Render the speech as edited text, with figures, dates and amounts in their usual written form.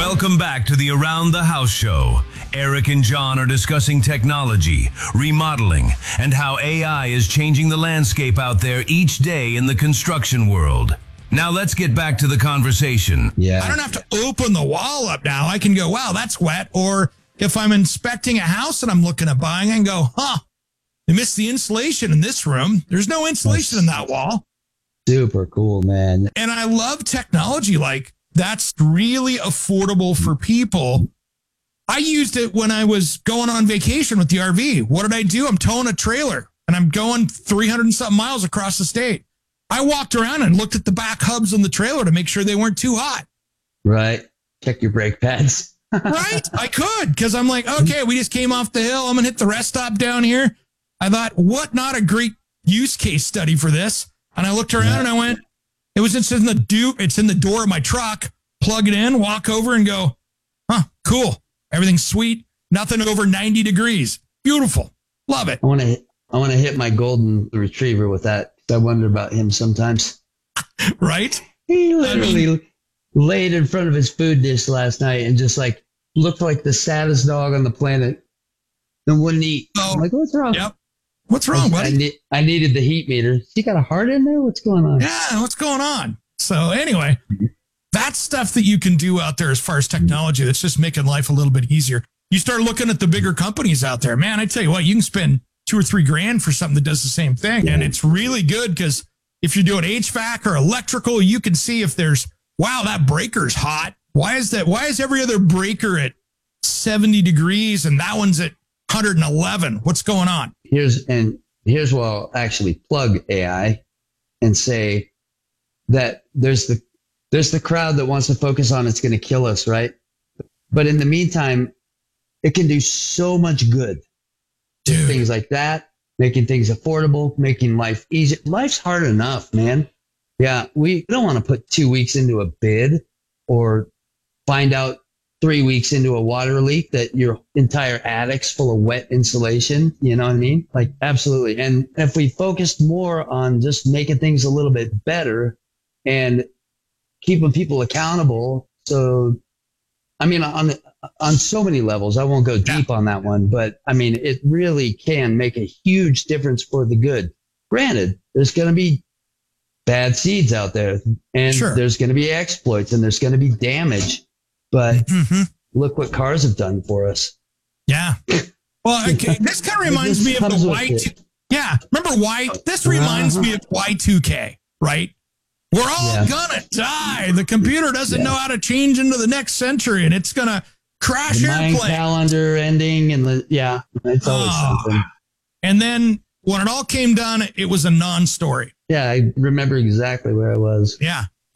Welcome back to the Around the House show. Eric and John are discussing technology, remodeling, and how AI is changing the landscape out there each day in the construction world. Now let's get back to the conversation. Yeah. I don't have to open the wall up now. I can go, wow, that's wet. Or if I'm inspecting a house and I'm looking at buying, I can go, they missed the insulation in this room. There's no insulation in that wall. Super cool, man. And I love technology like that's really affordable for people. I used it when I was going on vacation with the RV. What did I do? I'm towing a trailer and I'm going 300 and something miles across the state. I walked around and looked at the back hubs on the trailer to make sure they weren't too hot. Right. Check your brake pads. Right? I could, because I'm like, okay, we just came off the hill. I'm going to hit the rest stop down here. I thought, what not a great use case study for this? And I looked around and I went, it's in the door of my truck. Plug it in, walk over and go, cool. Everything's sweet. Nothing over 90 degrees. Beautiful. Love it. I want to hit my golden retriever with that. I wonder about him sometimes. Right? He literally laid in front of his food dish last night and just like looked like the saddest dog on the planet and wouldn't eat. I'm like, what's wrong? Yep. What's wrong, buddy? I needed the heat meter. You got a heart in there? What's going on? Yeah, what's going on? So anyway, that's stuff that you can do out there as far as technology that's just making life a little bit easier. You start looking at the bigger companies out there, man, I tell you what, you can spend $2 or $3 grand for something that does the same thing. Yeah. And it's really good because if you're doing HVAC or electrical, you can see if there's, wow, that breaker's hot. Why is that? Why is every other breaker at 70 degrees and that one's at 111? What's going on? Here's where I'll actually plug AI and say that there's the crowd that wants to focus on it's going to kill us, right? But in the meantime, it can do so much good. Dude. Things like that, making things affordable, making life easier. Life's hard enough, man. Yeah, we don't want to put 2 weeks into a bid or find out 3 weeks into a water leak that your entire attic's full of wet insulation. You know what I mean? Like, absolutely. And if we focused more on just making things a little bit better and keeping people accountable. So, I mean, on so many levels, I won't go deep on that one, but I mean, it really can make a huge difference for the good. Granted, there's going to be bad seeds out there and there's going to be exploits and there's going to be damage, but look what cars have done for us. Yeah. Well, this kind of reminds me of the Y2K. Yeah. Remember this reminds me of Y2K, right? We're all gonna die. The computer doesn't know how to change into the next century, and it's gonna crash the airplanes. Calendar ending, and it's always something. And then when it all came down, it was a non-story. Yeah, I remember exactly where I was. Yeah,